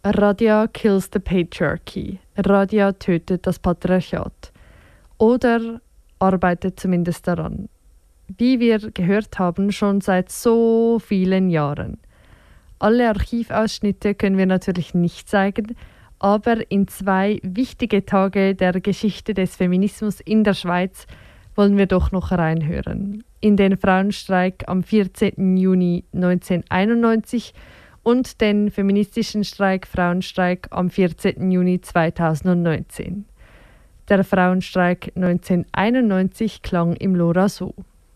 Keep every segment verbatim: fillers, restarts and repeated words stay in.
Radia kills the patriarchy. Radia tötet das Patriarchat. Oder arbeitet zumindest daran. Wie wir gehört haben, schon seit so vielen Jahren. Alle Archivausschnitte können wir natürlich nicht zeigen, aber in zwei wichtige Tage der Geschichte des Feminismus in der Schweiz wollen wir doch noch reinhören. In den Frauenstreik am vierzehnten Juni neunzehnhunderteinundneunzig und den feministischen Streik Frauenstreik am vierzehnten Juni zweitausendneunzehn. Der Frauenstreik neunzehnhunderteinundneunzig klang im Lora so.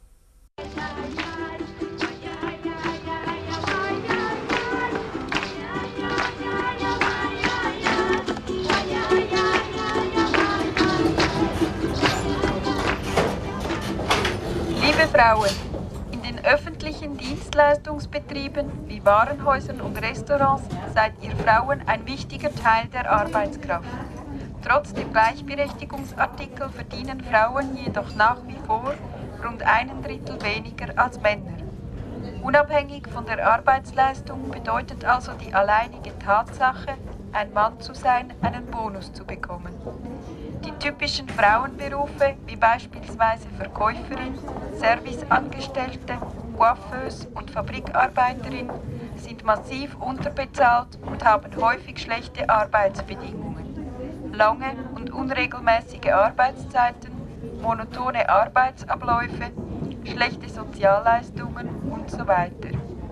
Liebe Frauen, in den öffentlichen Dienstleistungsbetrieben wie Warenhäusern und Restaurants seid ihr Frauen ein wichtiger Teil der Arbeitskraft. Trotz dem Gleichberechtigungsartikel verdienen Frauen jedoch nach wie vor rund einen Drittel weniger als Männer. Unabhängig von der Arbeitsleistung bedeutet also die alleinige Tatsache, ein Mann zu sein, einen Bonus zu bekommen. Die typischen Frauenberufe, wie beispielsweise Verkäuferin, Serviceangestellte, Coiffeuse und Fabrikarbeiterin, sind massiv unterbezahlt und haben häufig schlechte Arbeitsbedingungen. Lange und unregelmäßige Arbeitszeiten, monotone Arbeitsabläufe, schlechte Sozialleistungen und so weiter.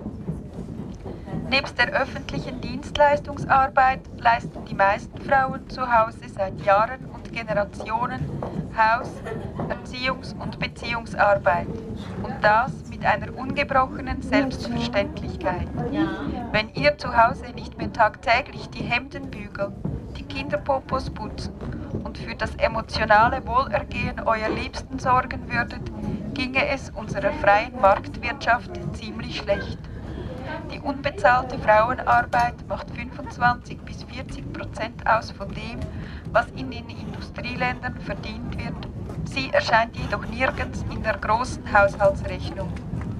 Nebst der öffentlichen Dienstleistungsarbeit leisten die meisten Frauen zu Hause seit Jahren und Generationen Haus-, Erziehungs- und Beziehungsarbeit. Und das mit einer ungebrochenen Selbstverständlichkeit. Wenn ihr zu Hause nicht mehr tagtäglich die Hemden bügeln, die Kinderpopos putzen und für das emotionale Wohlergehen eurer Liebsten sorgen würdet, ginge es unserer freien Marktwirtschaft ziemlich schlecht. Die unbezahlte Frauenarbeit macht fünfundzwanzig bis vierzig Prozent aus von dem, was in den Industrieländern verdient wird. Sie erscheint jedoch nirgends in der großen Haushaltsrechnung.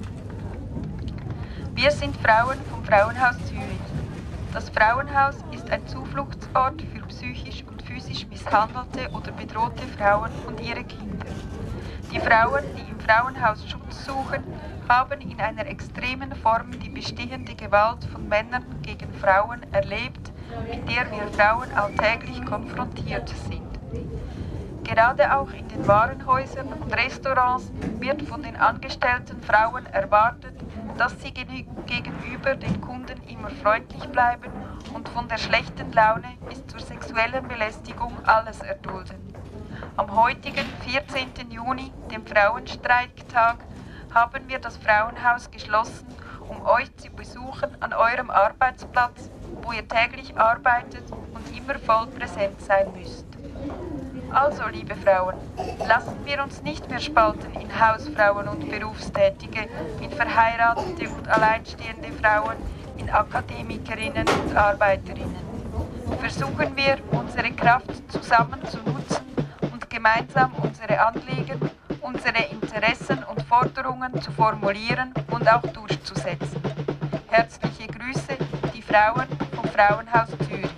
Wir sind Frauen vom Frauenhaus Zürich. Das Frauenhaus ist ein Zufluchtsort für psychisch und physisch misshandelte oder bedrohte Frauen und ihre Kinder. Die Frauen, die im Frauenhaus Schutz suchen, haben in einer extremen Form die bestehende Gewalt von Männern gegen Frauen erlebt, mit der wir Frauen alltäglich konfrontiert sind. Gerade auch in den Warenhäusern und Restaurants wird von den angestellten Frauen erwartet, dass sie gegenüber den Kunden immer freundlich bleiben und von der schlechten Laune bis zur sexuellen Belästigung alles erdulden. Am heutigen vierzehnten Juni, dem Frauenstreiktag, haben wir das Frauenhaus geschlossen, um euch zu besuchen an eurem Arbeitsplatz, wo ihr täglich arbeitet und immer voll präsent sein müsst. Also, liebe Frauen, lassen wir uns nicht mehr spalten in Hausfrauen und Berufstätige, in verheiratete und alleinstehende Frauen, in Akademikerinnen und Arbeiterinnen. Versuchen wir, unsere Kraft zusammen zu nutzen und gemeinsam unsere Anliegen, unsere Interessen und Forderungen zu formulieren und auch durchzusetzen. Herzliche Grüße, die Frauen vom Frauenhaus Zürich.